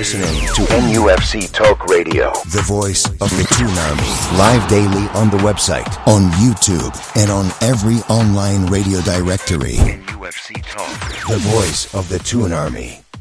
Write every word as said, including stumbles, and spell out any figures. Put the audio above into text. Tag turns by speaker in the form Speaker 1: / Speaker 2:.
Speaker 1: listening to N U F C Talk Radio, the voice of the Toon Army. Live daily on the website, on YouTube, and on every online radio directory. N U F C Talk, the voice of the Toon Army.